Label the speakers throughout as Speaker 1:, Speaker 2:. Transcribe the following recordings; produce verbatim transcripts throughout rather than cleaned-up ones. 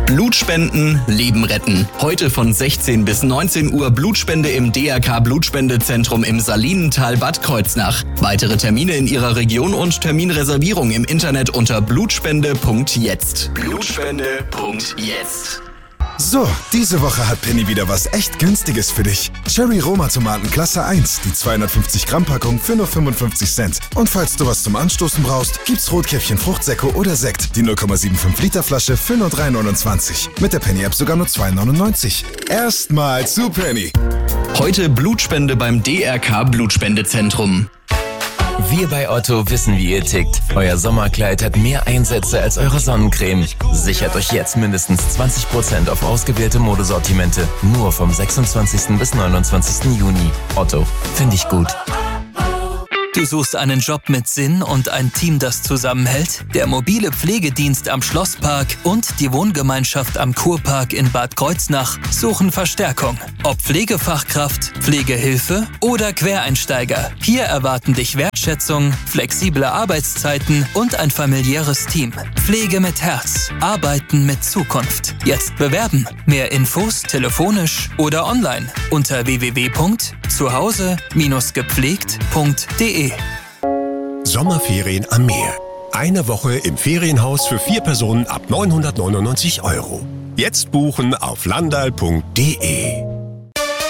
Speaker 1: Blutspenden, Leben retten. Heute von sechzehn bis neunzehn Uhr Blutspende im D R K Blutspendezentrum im Salinental Bad Kreuznach. Weitere Termine in Ihrer Region und Terminreservierung im Internet unter blutspende punkt jetzt. Blutspende punkt jetzt.
Speaker 2: So, diese Woche hat Penny wieder was echt Günstiges für dich. Cherry Roma Tomaten Klasse eins, die zweihundertfünfzig Gramm Packung für nur fünfundfünfzig Cent. Und falls du was zum Anstoßen brauchst, gibt's Rotkäppchen Fruchtsäcke oder Sekt, die null Komma fünfundsiebzig Liter Flasche für nur drei neunundzwanzig. Mit der Penny-App sogar nur zwei neunundneunzig. Erstmal zu Penny.
Speaker 1: Heute Blutspende beim D R K Blutspendezentrum.
Speaker 3: Wir bei Otto wissen, wie ihr tickt. Euer Sommerkleid hat mehr Einsätze als eure Sonnencreme. Sichert euch jetzt mindestens zwanzig Prozent auf ausgewählte Modesortimente. Nur vom sechsundzwanzigsten bis neunundzwanzigsten Juni. Otto, finde ich gut.
Speaker 4: Du suchst einen Job mit Sinn und ein Team, das zusammenhält? Der mobile Pflegedienst am Schlosspark und die Wohngemeinschaft am Kurpark in Bad Kreuznach suchen Verstärkung. Ob Pflegefachkraft, Pflegehilfe oder Quereinsteiger. Hier erwarten dich Wertschätzung, flexible Arbeitszeiten und ein familiäres Team. Pflege mit Herz. Arbeiten mit Zukunft. Jetzt bewerben. Mehr Infos telefonisch oder online unter w w w punkt zuhause gepflegt punkt de.
Speaker 5: Sommerferien am Meer. Eine Woche im Ferienhaus für vier Personen ab neunhundertneunundneunzig Euro. Jetzt buchen auf landal punkt de.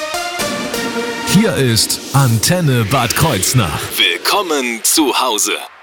Speaker 6: Hier ist Antenne Bad Kreuznach.
Speaker 1: Willkommen zu Hause.